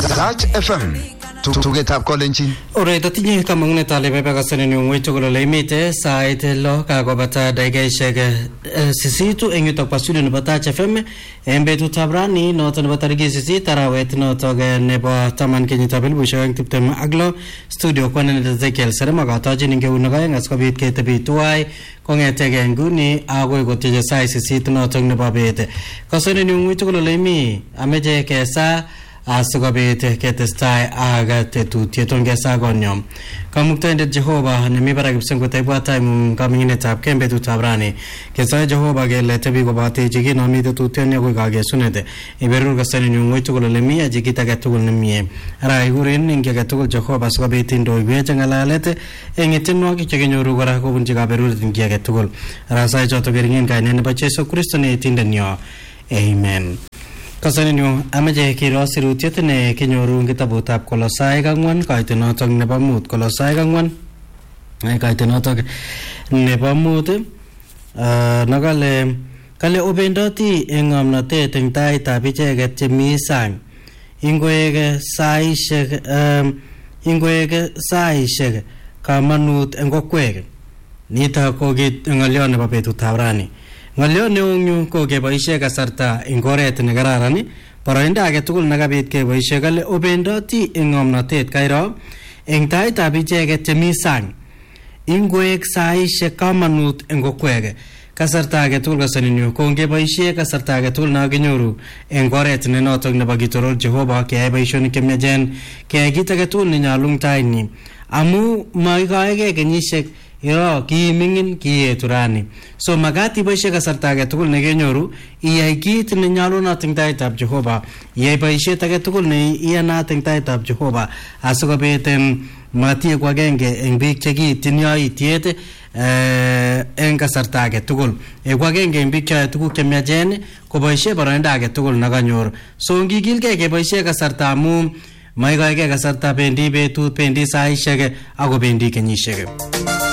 Touch FM tugetab kolenjin. Alright, atinye kamangunet ale bebekasane ni ungwe tugul ole imite sait lo kakobata dakikaishek 8 eng yutok pa studio nebo Touch FM en betutab rani noto nebo tarikit 8 arawet noto nebo 10 kenyitab 2026 studio kwanen Ezekiel Serema katoji ninge unogaeng asikobit ketebi tuwai kongetege nguni agoi koteje sait 8 noto nebo bet. Kasane ni ungwe tugul ole imi ameje kesa asikobit ketestai ak tetutiet ongesa konyom. Kamuktaindet Jehova nemi barak kipsengwet ibwata imung kaminginetab betutap rani. Kesoe Jehova kele tebi kobotechi kinomi tetutiet ni akoi kakesunete. Iberur kasani nyung'oi tugul ole mi achi kit age tugul nemie. Ara ikuren ing age tugul Jehova asikobit indoiwech ng'alalet eng tienwogik chekinyoru kora kobunchi kaberuret ing age tugul. Ara sai choto keringin kainet nebo Jesu Kristo ne etindenyo. Amen. Kasaninyo ameje kiro sirutiet ne kinyoru ing kitabutab Kolosai 4 kaite notok nebo 5 Kolosai 4 kaite notok nebo 5 kale obendoti eng ng'omnotet eng taitab icheket chemi sang ingwek saishek kamanut eng kokwek. Nitok ko kit ng'olyo nebo betutab rani. Ng'olyo neonyu ko keboishe kasarta eng oret ne kararan, boroindo age tugul nekabit keboishe kale obendoti eng ng'omnotet kairo eng taitab icheket chemi sang ingwek saishek kamanut eng kokwek. Kasarta age tugul kasaninyu ko ngeboishe kasarta age tugul nakinyoru eng oret ne notok nebo kitoror Jehova keyai boisionik chemiachen, keyai kit age tugul nenyalung tainyi amu maikoege kenyisiek yo kimingin kiyetu rani. So magat iboishe kasarta age tugul nekenyoru iyai kit nenyalunot eng taitab Jehova, iyai boisiet age tugul ne iyanat eng taitab Jehova asikobit matie kwa genge eng biik chekiityin yoitiet eng kasarta age tugul. Kwa genge eng biik choe tuguk chemiachen koboishe boroindo age tugul nekanyor. So ngikilgei keboishe kasarta amu maikoege kasarta bendi betut, bendi saishek ako bendi kenyisiek.